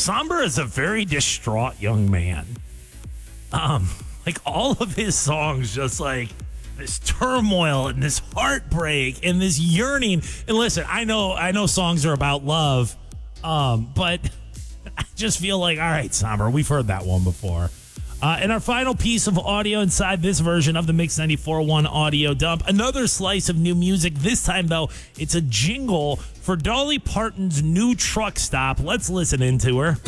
Somber is a very distraught young man. Like all of his songs, just like this turmoil and this heartbreak and this yearning. And listen, I know songs are about love, but I just feel like, all right, Somber, we've heard that one before. And our final piece of audio inside this version of the Mix 94.1 audio dump, another slice of new music. This time, though, it's a jingle for Dolly Parton's new truck stop. Let's listen into her.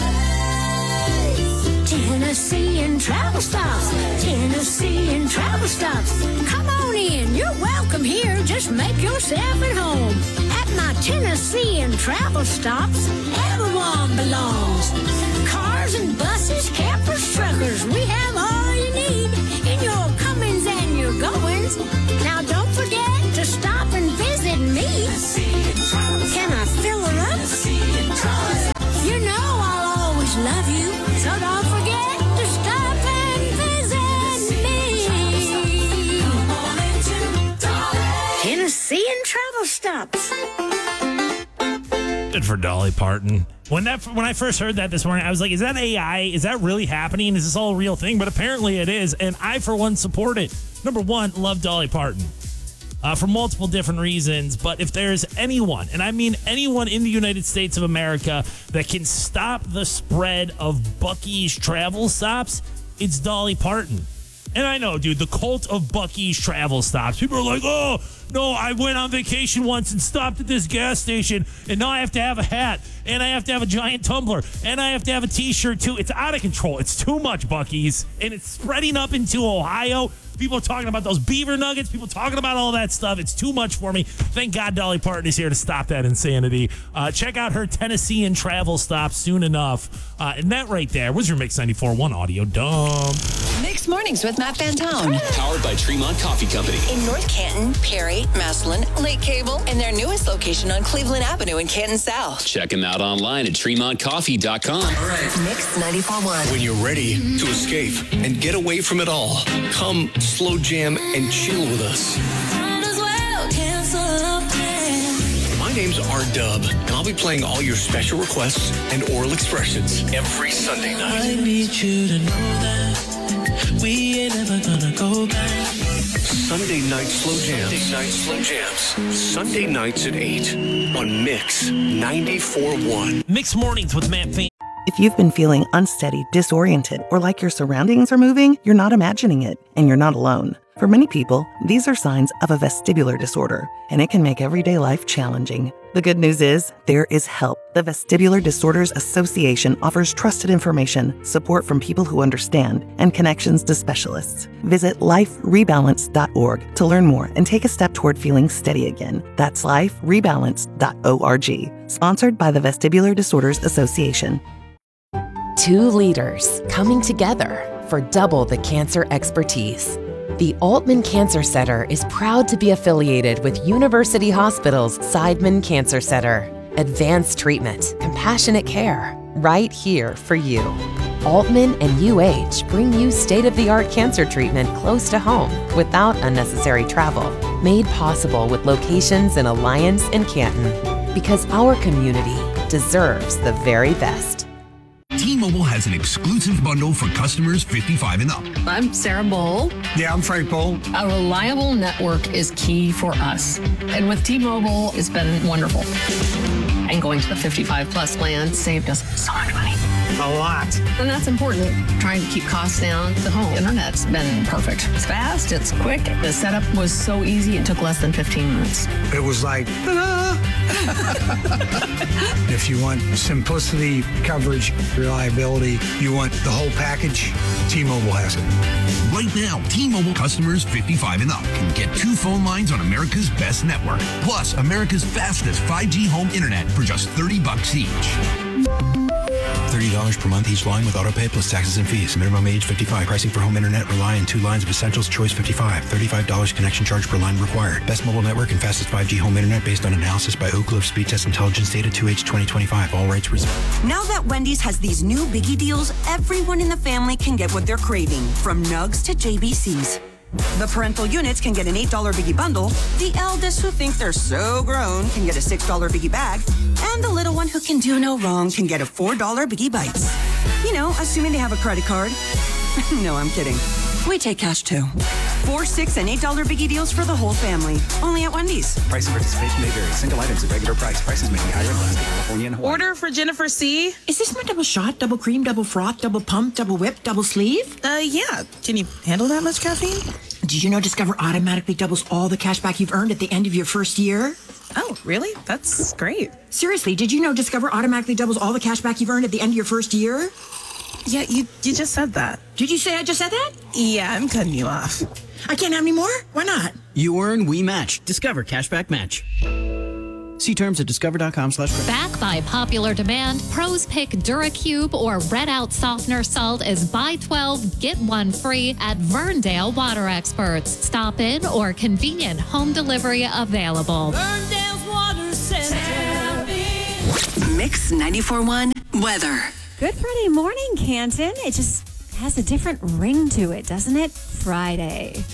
Tennessee and travel stops. Tennessee and travel stops. Come on in. You're welcome here. Just make yourself at home. At my Tennessee and travel stops, everyone belongs. Cars and buses, campers, truckers. We have all you need in your comings and your goings. Now don't forget to stop and visit me. Can I fill her up? You know I'll always love you, so don't forget to stop and visit me. Tennessee and travel stops. Good for Dolly Parton. When I first heard that this morning, I was like, is that AI? Is that really happening? Is this all a real thing? But apparently it is, and I, for one, support it. Number one, love Dolly Parton. For multiple different reasons, but if there's anyone, and I mean anyone in the United States of America that can stop the spread of Buc-ee's travel stops, it's Dolly Parton. And I know, dude, the cult of Buc-ee's travel stops. People are like, oh, no, I went on vacation once and stopped at this gas station, and now I have to have a hat, and I have to have a giant tumbler, and I have to have a T-shirt, too. It's out of control. It's too much, Buc-ee's, and it's spreading up into Ohio. People are talking about those beaver nuggets. People talking about all that stuff. It's too much for me. Thank God Dolly Parton is here to stop that insanity. Check out her Tennessee and travel stop soon enough. And that right there was your Mix 94.1 audio dump. Mixed Mornings with Matt Fantone. Powered by Tremont Coffee Company. In North Canton, Perry, Massillon, Lake Cable, and their newest location on Cleveland Avenue in Canton South. Check them out online at TremontCoffee.com. All right. Mix 94.1. When you're ready to escape and get away from it all, come slow jam and chill with us. My name's R-Dub, and I'll be playing all your special requests and oral expressions every Sunday night. I need you to know that we ain't ever gonna go back. Sunday night slow jams. Sunday nights at 8 on Mix 94.1. Mixed Mornings with Matt Fantone. If you've been feeling unsteady, disoriented, or like your surroundings are moving, you're not imagining it, and you're not alone. For many people, these are signs of a vestibular disorder, and it can make everyday life challenging. The good news is, there is help. The Vestibular Disorders Association offers trusted information, support from people who understand, and connections to specialists. Visit liferebalance.org to learn more and take a step toward feeling steady again. That's liferebalance.org. Sponsored by the Vestibular Disorders Association. Two leaders coming together for double the cancer expertise. The Altman Cancer Center is proud to be affiliated with University Hospital's Seidman Cancer Center. Advanced treatment, compassionate care, right here for you. Altman and UH bring you state-of-the-art cancer treatment close to home without unnecessary travel. Made possible with locations in Alliance and Canton. Because our community deserves the very best. T-Mobile has an exclusive bundle for customers 55 and up. I'm Sarah Bowl. Yeah, I'm Frank Bowl. A reliable network is key for us. And with T-Mobile, it's been wonderful. And going to the 55 plus plan saved us so much money. A lot. And that's important. Trying to keep costs down. The home internet's been perfect. It's fast, it's quick. The setup was so easy, it took less than 15 minutes. It was like, ta-da! If you want simplicity, coverage, reliability, you want the whole package, T-Mobile has it. Right now, T-Mobile customers 55 and up can get 2 phone lines on America's best network, plus America's fastest 5G home internet for just $30 each. $30 per month each line with autopay plus taxes and fees. Minimum age 55. Pricing for home internet rely on 2 lines of Essentials Choice 55. $35 connection charge per line required. Best mobile network and fastest 5G home internet based on analysis by Oak Cliff Speed Test Intelligence data 2H 2025. All rights reserved. Now that Wendy's has these new biggie deals, everyone in the family can get what they're craving, from nugs to JBCs. The parental units can get an $8 Biggie bundle. The eldest who think they're so grown can get a $6 Biggie bag. And the little one who can do no wrong can get a $4 Biggie Bites. You know, assuming they have a credit card. No, I'm kidding. We take cash too. $4, $6, and $8 Biggie deals for the whole family. Only at Wendy's. Price and participation may vary. Single items at regular price. Prices may be higher in Alaska, California, and Hawaii. Order for Jennifer C. Is this my double shot, double cream, double froth, double pump, double whip, double sleeve? Yeah. Can you handle that much caffeine? Did you know Discover automatically doubles all the cash back you've earned at the end of your first year? Oh, really? That's great. Seriously, did you know Discover automatically doubles all the cash back you've earned at the end of your first year? Yeah, you just said that. Did you say I just said that? Yeah, I'm cutting you off. I can't have any more? Why not? You earn, we match. Discover Cashback Match. See terms at discover.com/credit. Back by popular demand, pros pick DuraCube or Red Out Softener Salt as buy 12, get 1 free at Verndale Water Experts. Stop in or convenient home delivery available. Ferndale's Water Center. Mix 94.1 weather. Good Friday morning, Canton. It just has a different ring to it, doesn't it? Friday.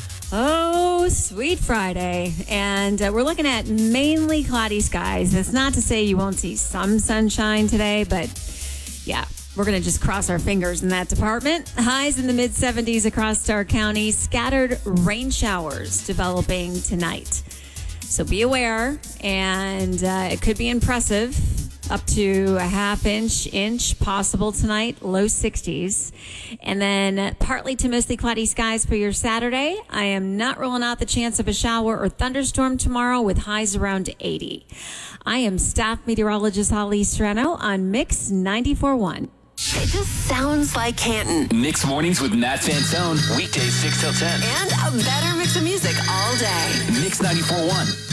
Oh, sweet Friday. And we're looking at mainly cloudy skies. That's not to say you won't see some sunshine today, but yeah, we're going to just cross our fingers in that department. Highs in the mid-70s across Stark County. Scattered rain showers developing tonight. So be aware, and it could be impressive. Up to a half inch possible tonight, low 60s. And then partly to mostly cloudy skies for your Saturday. I am not ruling out the chance of a shower or thunderstorm tomorrow with highs around 80. I am staff meteorologist Holly Serrano on Mix 94.1. It just sounds like Canton. Mixed mornings with Nat Fantone. Weekdays 6 till 10. And a better mix of music all day. Mix 94.1.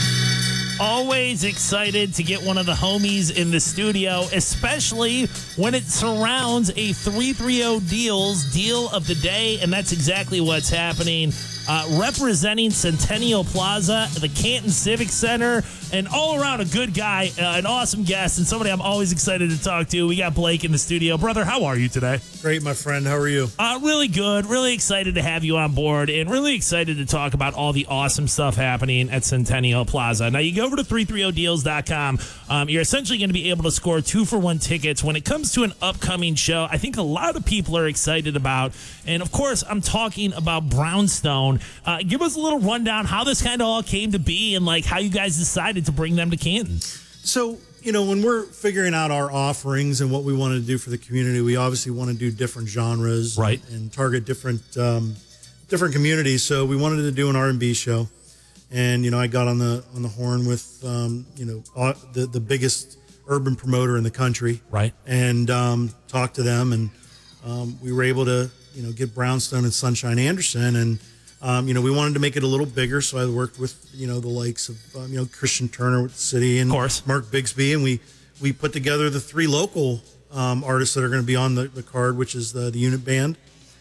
Always excited to get one of the homies in the studio, especially when it surrounds a 330 Deals deal of the day, and that's exactly what's happening. Representing Centennial Plaza, the Canton Civic Center, and all around a good guy, an awesome guest, and somebody I'm always excited to talk to. We got Blake in the studio. Brother, how are you today? Great, my friend. How are you? Really good. Really excited to have you on board, and really excited to talk about all the awesome stuff happening at Centennial Plaza. Now, you go over to 330deals.com. You're essentially going to be able to score 2-for-1 tickets when it comes to an upcoming show I think a lot of people are excited about. And, of course, I'm talking about Brownstone. Give us a little rundown how this kind of all came to be and like how you guys decided to bring them to Canton. So, you know, when we're figuring out our offerings and what we want to do for the community, we obviously want to do different genres, right, and target different communities. So we wanted to do an R&B show, and you know, I got on the horn with you know, the biggest urban promoter in the country, right, and talked to them, and we were able to, you know, get Brownstone and Sunshine Anderson, and you know, we wanted to make it a little bigger, so I worked with, you know, the likes of, you know, Christian Turner with the city, and of course Mark Bixby, and we put together the 3 local artists that are going to be on the card, which is the Unit Band,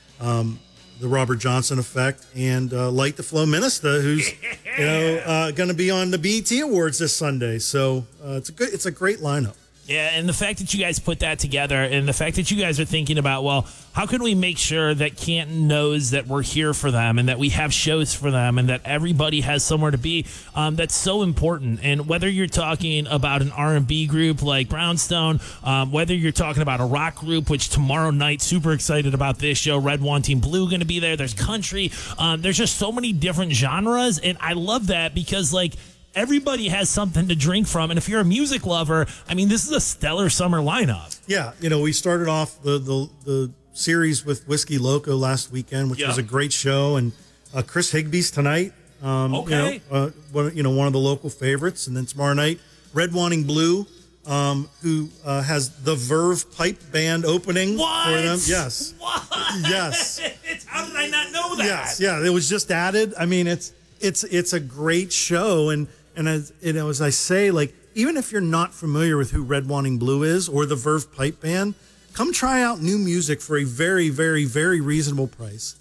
the Robert Johnson Effect, and Light the Flow Minister, who's you know going to be on the BET Awards this Sunday. So it's a great lineup. Yeah, and the fact that you guys put that together, and the fact that you guys are thinking about, well, how can we make sure that Canton knows that we're here for them and that we have shows for them and that everybody has somewhere to be, that's so important. And whether you're talking about an R&B group like Brownstone, whether you're talking about a rock group, which tomorrow night, super excited about this show, Red Wanting Blue going to be there. There's country. There's just so many different genres, and I love that because, like, everybody has something to drink from, and if you're a music lover, I mean, this is a stellar summer lineup. Yeah, you know, we started off the series with Whiskey Loco last weekend, which was a great show, and Chris Higbee's tonight. Okay, you know, one of the local favorites, and then tomorrow night, Red Wanting Blue, who has the Verve Pipe Band opening for them. Yes, what? Yes. How did I not know that? Yes, yeah, it was just added. I mean, it's a great show, and as you know, as I say, like, even if you're not familiar with who Red Wanting Blue is or the Verve Pipe Band, come try out new music for a very, very, very reasonable price.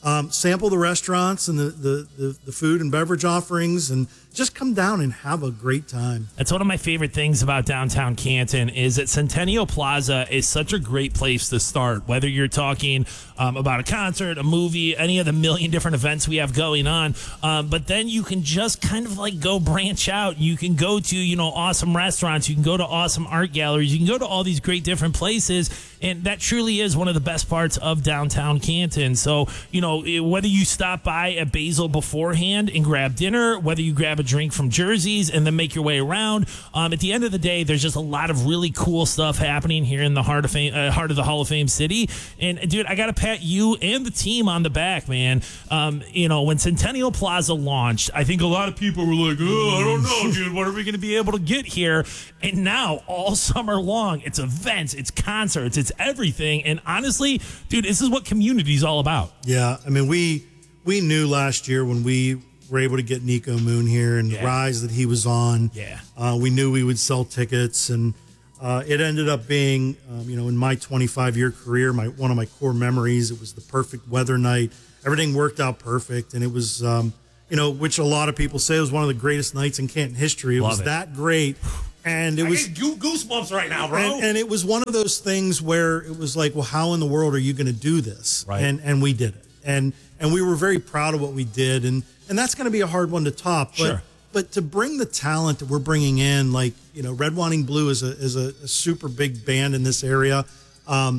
sample the restaurants and the food and beverage offerings, and just come down and have a great time. That's one of my favorite things about downtown Canton is that Centennial Plaza is such a great place to start, whether you're talking about a concert, a movie, any of the million different events we have going on. But then you can just kind of like go branch out. You can go to, awesome restaurants. You can go to awesome art galleries. You can go to all these great different places. And that truly is one of the best parts of downtown Canton. So, whether you stop by at Basil beforehand and grab dinner, whether you grab a drink from Jersey's and then make your way around, at the end of the day, there's just a lot of really cool stuff happening here in the heart of the Hall of Fame city. And dude, I got to pat you and the team on the back, man. When Centennial Plaza launched, I think a lot of people were like, oh, I don't know, dude, what are we going to be able to get here? And now all summer long, it's events, it's concerts, it's everything. And honestly, dude, this is what community is all about. Yeah. I mean, we knew last year when we were able to get Nico Moon here and the rise that he was on. Yeah. We knew we would sell tickets, and it ended up being, in my 25-year career, one of my core memories. It was the perfect weather night. Everything worked out perfect, and it was, which a lot of people say was one of the greatest nights in Canton history. It was that great. And it was goosebumps right now, bro. And it was one of those things where it was like, well, how in the world are you going to do this? Right. And we did it. And we were very proud of what we did. And that's going to be a hard one to top. But, sure. But to bring the talent that we're bringing in, like, Red Wanting Blue is a super big band in this area. The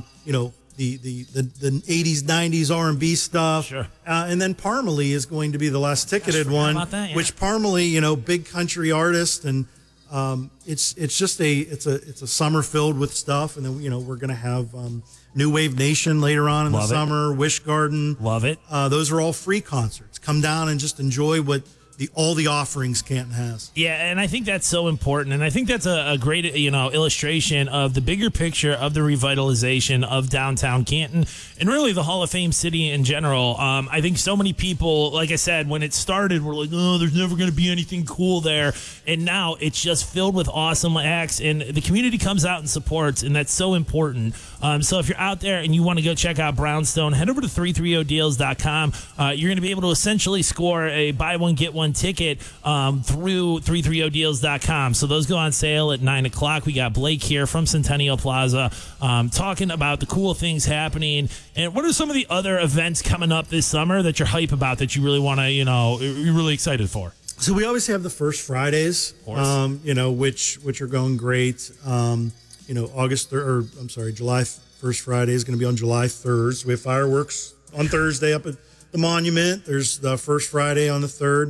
80s, 90s R&B stuff. Sure. And then Parmalee is going to be the last ticketed one, which Parmalee, big country artist, and it's a summer filled with stuff, and then we're gonna have New Wave Nation later on in the summer, Wish Garden. Love it. Those are all free concerts. Come down and just enjoy what all the offerings Canton has. Yeah, and I think that's so important, and I think that's a great illustration of the bigger picture of the revitalization of downtown Canton and really the Hall of Fame city in general. I think so many people, like I said, when it started, were like, oh, there's never going to be anything cool there, and now it's just filled with awesome acts, and the community comes out and supports, and that's so important. So if you're out there and you want to go check out Brownstone, head over to 330deals.com. You're going to be able to essentially score a buy one, get one ticket through 330deals.com. So those go on sale at 9 o'clock. We got Blake here from Centennial Plaza talking about the cool things happening. And what are some of the other events coming up this summer that you're hype about that you really want to, you're really excited for? So we always have the first Fridays, which are going great. July 1st Friday is going to be on July 3rd. So we have fireworks on Thursday up at the Monument. There's the first Friday on the 3rd.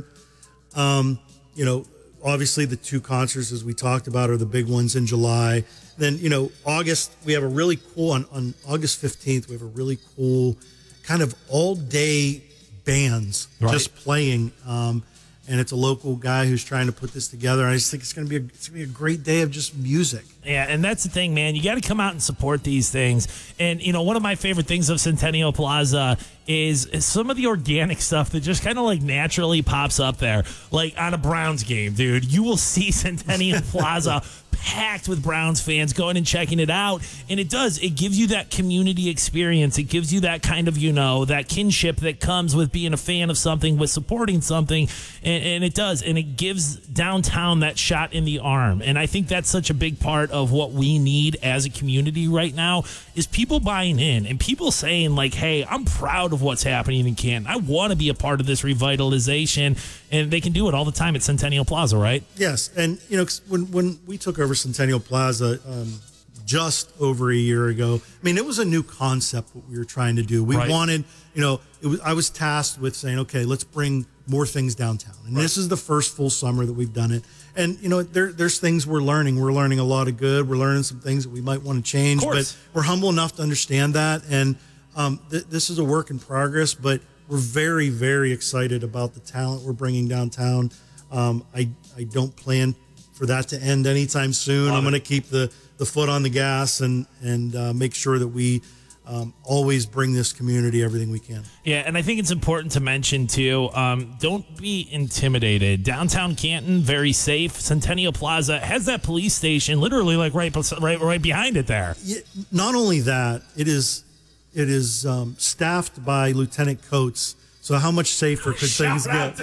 Obviously the two concerts, as we talked about, are the big ones in July. Then, August, we have a really cool, on August 15th, we have a really cool kind of all-day bands just playing. And it's a local guy who's trying to put this together. I just think it's going to be a great day of just music. Yeah, and that's the thing, man. You got to come out and support these things. And, one of my favorite things of Centennial Plaza is some of the organic stuff that just kind of like naturally pops up there. Like on a Browns game, dude, you will see Centennial Plaza packed with Browns fans going and checking it out. And it gives you that community experience. It gives you that kind of, that kinship that comes with being a fan of something, with supporting something. And it does. And it gives downtown that shot in the arm. And I think that's such a big part of what we need as a community right now is people buying in and people saying like, hey, I'm proud of what's happening in Canton. I want to be a part of this revitalization. And they can do it all the time at Centennial Plaza, right? Yes. And, when we took over Centennial Plaza just over a year ago, I mean, it was a new concept what we were trying to do. We wanted, I was tasked with saying, okay, let's bring more things downtown. And this is the first full summer that we've done it. And, there's things we're learning. We're learning a lot of good. We're learning some things that we might want to change. But we're humble enough to understand that. And this is a work in progress, but we're very, very excited about the talent we're bringing downtown. I don't plan for that to end anytime soon. I'm going to keep the foot on the gas and make sure that we always bring this community everything we can. Yeah, and I think it's important to mention, too, don't be intimidated. Downtown Canton, very safe. Centennial Plaza has that police station literally like right behind it there. Yeah, not only that, it is it is staffed by Lieutenant Coates. So how much safer could things get?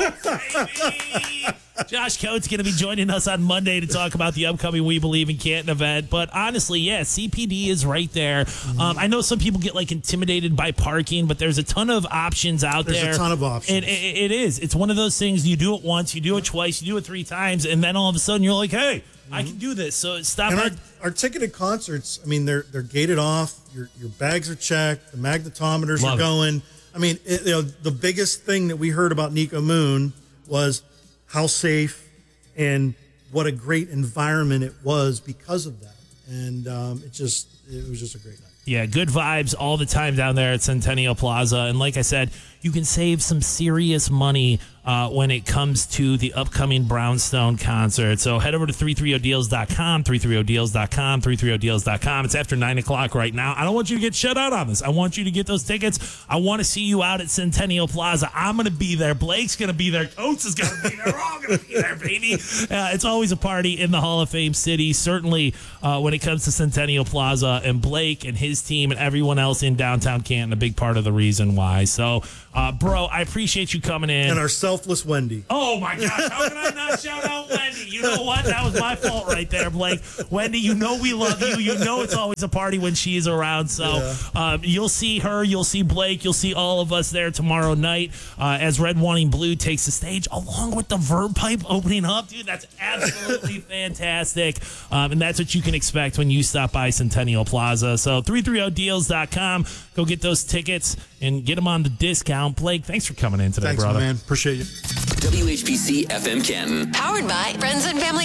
Josh Coates going to be joining us on Monday to talk about the upcoming We Believe in Canton event. But honestly, yeah, CPD is right there. I know some people get intimidated by parking, but there's a ton of options out there. There's a ton of options. It is. It's one of those things. You do it once, you do it twice, you do it 3 times, and then all of a sudden you're like, hey, I can do this. So stop. And our ticketed concerts, I mean, they're gated off. Your bags are checked. The magnetometers are going. I mean, the biggest thing that we heard about Nico Moon was how safe and what a great environment it was because of that. And it was just a great night. Yeah, good vibes all the time down there at Centennial Plaza. And like I said, you can save some serious money when it comes to the upcoming Brownstone concert. So head over to 330deals.com, 330deals.com, 330deals.com. It's after 9 o'clock right now. I don't want you to get shut out on this. I want you to get those tickets. I want to see you out at Centennial Plaza. I'm going to be there. Blake's going to be there. Coates is going to be there. We're all going to be there, baby. It's always a party in the Hall of Fame city, certainly when it comes to Centennial Plaza, and Blake and his team and everyone else in downtown Canton, a big part of the reason why. So, bro, I appreciate you coming in. And our selfless Wendy. Oh, my gosh. How can I not shout out Wendy? You know what? That was my fault right there, Blake. Wendy, you know we love you. You know it's always a party when she's around. So you'll see her. You'll see Blake. You'll see all of us there tomorrow night as Red Wanting Blue takes the stage, along with the Verb Pipe opening up. Dude, that's absolutely fantastic. And that's what you can expect when you stop by Centennial Plaza. So 330deals.com. Go get those tickets and get them on the discount. Blake, thanks for coming in today, Thanks, brother. man. Appreciate you. WHPC FM Canton. Powered by Friends and Family